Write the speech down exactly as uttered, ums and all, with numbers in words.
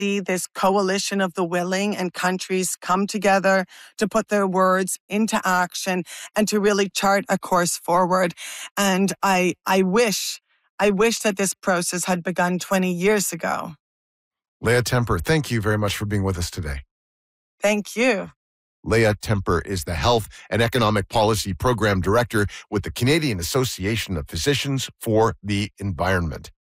see this coalition of the willing and countries come together to put their words into action and to really chart a course forward. And I, I wish, I wish that this process had begun twenty years ago. Leah Temper, thank you very much for being with us today. Thank you. Leah Temper is the Health and Economic Policy Program Director with the Canadian Association of Physicians for the Environment.